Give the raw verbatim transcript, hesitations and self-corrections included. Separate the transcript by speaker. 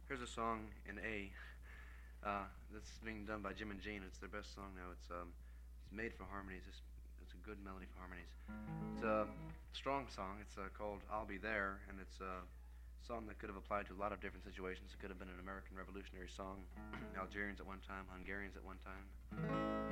Speaker 1: Here's a song in A. Uh, that's being done by Jim and Gene. It's their best song now. It's um, it's made for harmonies. It's, it's a good melody for harmonies. It's a strong song. It's uh, called "I'll Be There," and it's a song that could have applied to a lot of different situations. It could have been an American Revolutionary song, Algerians at one time, Hungarians at one time.